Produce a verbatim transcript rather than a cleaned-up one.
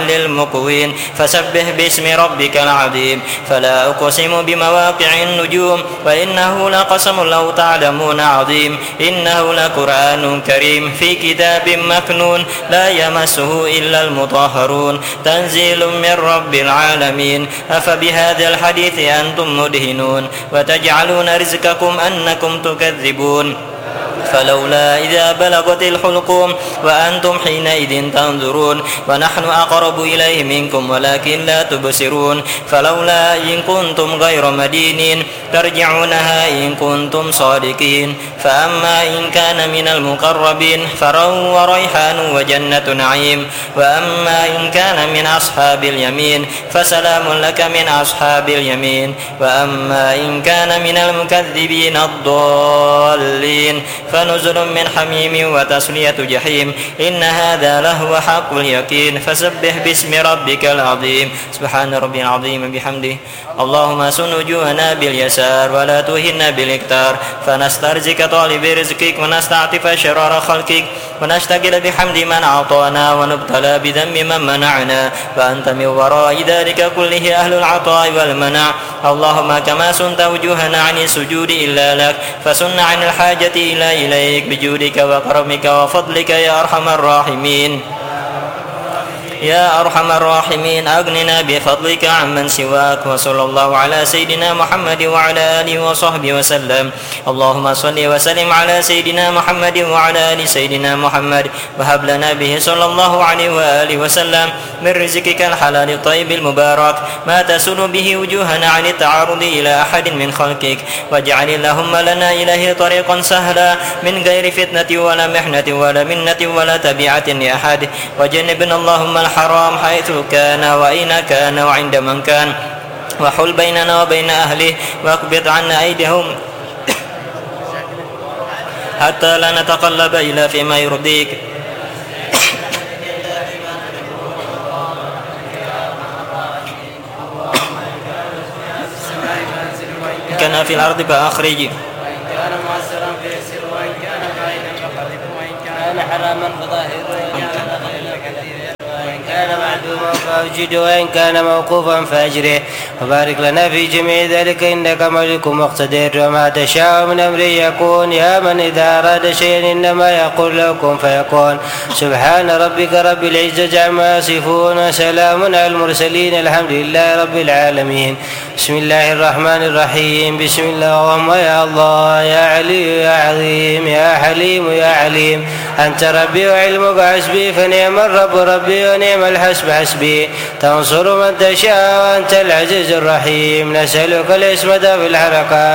للمقوين فسبح باسم ربك العظيم. فلا أقسم بمواقع النجوم وإنه لقسم لو تعلمون عظيم. إنه لقرآن كريم في كتاب مكنون لا يمسه إلا المطهرون تنزيل من رب العالمين. أفبهذا الحديث أنتم مدهنون وتجعلون رزقكم أنكم تكذبون. فلولا إذا بلغت الحلقوم وأنتم حينئذ تنظرون ونحن أقرب إليه منكم ولكن لا تبصرون. فلولا إن كنتم غير مدينين ترجعونها إن كنتم صادقين. فأما إن كان من المقربين فروح وريحان وجنة نعيم. وأما إن كان من أصحاب اليمين فسلام لك من أصحاب اليمين. وأما إن كان من المكذبين الضالين فنزل من حميم وتصلية جحيم. إن هذا لهو حق اليقين. فسبح باسم ربك العظيم. سبحان ربي العظيم بحمده. اللهم سن وجوهنا باليسار ولا تهنا بالاكتار فنسترزق طالب رزقك ونستعطف شرار خلقك ونشتغل بحمد من أعطانا ونبتلى بذنب من منعنا. فأنت من وراء ذلك كله أهل العطاء والمنع. اللهم كما سنت وجوهنا عن السجود إلا لك فسن عن الحاجة إلى إليك بجودك وكرمك وفضلك يا أرحم الراحمين. يا أرحم الراحمين أغننا بفضلك عمن سواك. وصلى الله على سيدنا محمد وعلى آله وصحبه وسلم. اللهم صل وسلم على سيدنا محمد وعلى آل سيدنا محمد وهب لنا به صلى الله عليه وآله وسلم من رزقك الحلال الطيب المبارك ما تسن به وجوهنا عن التعرض إلى أحد من خلقك. واجعل اللهم لنا إليه طريقا سهلا من غير فتنة ولا محنة ولا منة ولا تبعة لأحد. وجنبنا اللهم الحرام حيث كان وأين كان وعند من كان. وحل بيننا وبين أهله واقبض عنا أيديهم حتى لا نتقلب إلا فيما يرضيك. كان في الأرض فأخرج كان معسرا فيسر وإن كان قائلا فقرب وإن كان حراما فظاهر وإن كان غير كثير وإن كان معدوما فأوجد وإن كان موقوفا فأجره. وبارك لنا في جميع ذلك إنك ملك مقتدر. وما تشاء من أمر يكون يا من إذا أراد شيئا إنما يقول له كن فيكون. سبحان ربك رب العزة عما يصفون وسلام على المرسلين الحمد لله رب العالمين. بسم الله الرحمن الرحيم. بسم الله اللهم يا الله يا علي يا عظيم يا حليم يا عليم أنت ربي وعلمك حسبي فنعم الرب ربي ونعم الحسب حسبي. تنصر من تشاء وأنت العزيز الرحيم. نسألك العصمة في الحركات